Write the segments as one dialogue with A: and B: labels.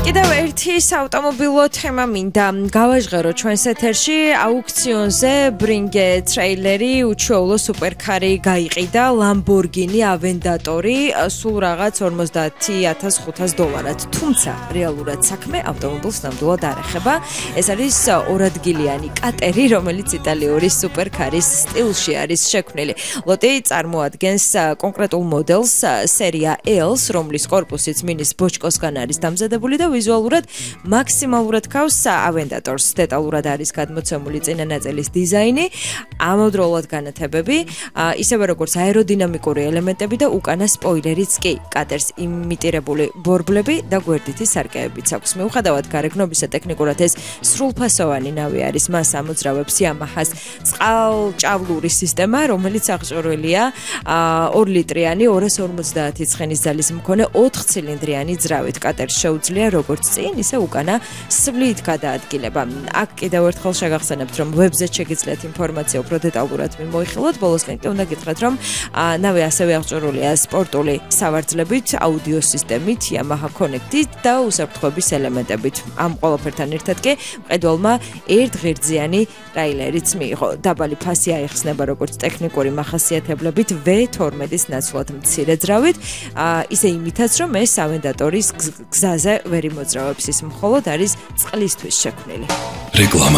A: კიდევ ერთი საავტომობილო თემა მინდა გავაჟღერო ჩვენს ეთერში. აუქციონზე ბრინგე ტრეილერი, უჩვეულო სუპერკარი გაიყიდა, Lamborghini Aventador-ი სულ რაღაც $50,500. თუმცა რეალურად საქმე ავტომობილს ნამდვილად არ ეხება. ეს არის ორადგილიანი კატერი, რომელიც იტალიური სუპერკარის სტილში არის შექმნილი. ლოტი წარმოადგენს კონკრეტულ მოდელს სერია L-ს, რომლის კორპუსიც მინის ბოჭკოსგან არის დამზადებული და ვიზუალურად მაქსიმალურად ქავს Aventador-ს. დეტალურად არის გადმოცემული წინა ნაწილის დიზაინი, ამავდროულად განათებები, ისევე როგორც აეროდინამიკური ელემენტები და უკანა სპოილერიც კი. კატერს იმიტირებული ბორბლები და გვერდითი სარკეებიც აქვს. მიუხედავად გარეგნობისა, ტექნიკურად ეს სრულფასოვანი ნავი არის. მას ამოძრავებს Yamaha-ს წყალჭავლური სისტემა, რომელიც აღჭურვილია 2 ლიტრიანი 250 ცხენის ძალის მქონე 4 ცილინდრიანი ძრავით. კატერს შეუძლია როგორც წინ, ისე უკანა სვლით გადაადგილება. აქ კიდევ ერთხელ შეგახსენებთ, რომ ვებზე შეგიძლიათ ინფორმაცია უფრო დეტალურად მიმოიხილოთ. ბოლოსკენ კი უნდა გითხრათ, რომ ნავი ასევე აღჭურვილია სპორტული სავარძლებით, აუდიო სისტემით, Yamaha Connect-ით და უსაფრთხოების ელემენტებით. ამ ყველაფერთან ერთად კი მყიდველმა ერთღირძიანი ტრეილერიც მიიღო. დაბალი ფასი აიხსნება როგორც ტექნიკური მახასიათებლებით V12-ის ნაცვლად მცირე ძრავით, ისე იმითაც, რომ ეს Aventador-ის გზაზე ვერ იმოძრავებს, ის მხოლოდ არის წყლისთვის შექმნილი.
B: რეკლამა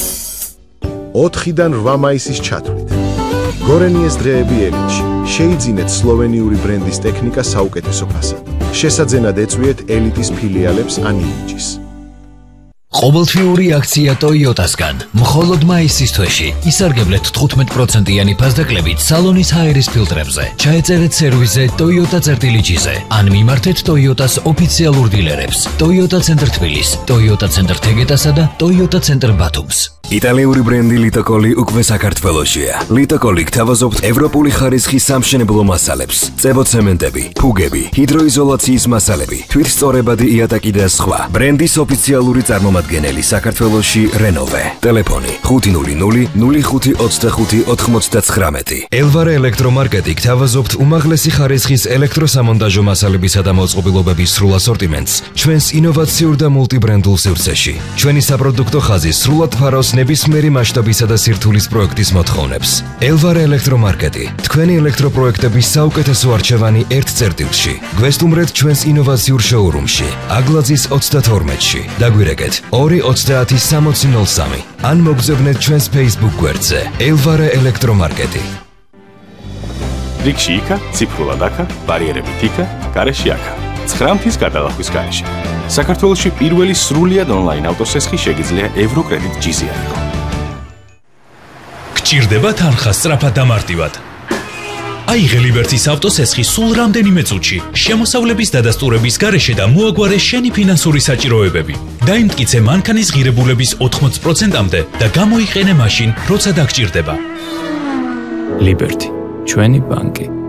C: 4-დან 8 მაისის ჩათვლით. გორენიეს დღეები ელიტში. შეიძინეთ სლოვენიური ბრენდის ტექნიკა საუკეთესო ფასად. შესაძენად ეწვიეთ ელიტის ფილიალებს ან იმიჯის.
B: ყოველთვიური აქცია Toyota-სგან. მხოლოდ მაისის თვეში ისარგებლეთ 15%-იანი ფასდაკლებით სალონის ჰაერის ფილტრებზე. ჩაეწერეთ სერვიზზე Toyota-წერტილიჯიზე ან მიმართეთ Toyota-ს ოფიციალურ დილერებს. Toyota ცენტრ თბილისს, Toyota ცენტრ თეგეტასა და Toyota ცენტრ ბათუმს. იტალიური ბრენდი ლიტოკოლი უკვე საქართველოშია. ლიტოკოლი გთავაზობთ ევროპული ხარისხის სამშენებლო მასალებს, წებოცემენტები, ფუგები, ჰიდროიზოლაციის მასალები, თვითსწორებადი იატაკი და სხვა. ბრენდის ოფიციალური წარმომადგენელი საქართველოში Renove. ტელეფონი 500-0525-89. Elvare ელექტრომარკეტი გთავაზობთ უმაღლესი ხარისხის ელექტროსამონტაჟო მასალებისა და მოწყობილობების სრულ ასორტიმენტს ჩვენს ინოვაციურ და მულტიბრენდულ სივრცეში. ჩვენი საპროდუქტო ხაზი სრულად ფარავს ნებისმიერი მასშტაბისა და სირთულის პროექტის მოთხოვნებს. Elvare ელექტრომარკეტი, თქვენი ელექტროპროექტების საუკეთესო არჩევანი ერთ წერტილში. გვესტუმრეთ ჩვენს ინოვაციურ შოურუმში, აგლაძის 32-ში. დაგვირეკეთ 2-30-60-03 ან მოგზავნეთ ჩვენს Facebook გვერდზე Elvare ელექტრომარკეტი.
D: რიგში იქა, ციფრულად აქა, ბარიერებით იქა, გარეშე აქა. 9 მთის გადალახვის გარეშე. საქართველოში პირველი სრულიად ონლაინ ავტოსესხი შეგიძლია ევროკრედიტ ჯიზი აიღო.
E: გჭირდება თანხა სწრაფად და მარტივად. აიღე ლიბერტის ავტოსესხი სულ რამდენიმე წუთში, შემოსავლების დადასტურების გარეშე და მოაგვარე შენი ფინანსური საჭიროებები. დაიმტკიცე მანქანის ღირებულების 80%-მდე და გამოიყენე მაშინ, როცა დაგჭირდება. ლიბერტი, ჩვენი ბანკი.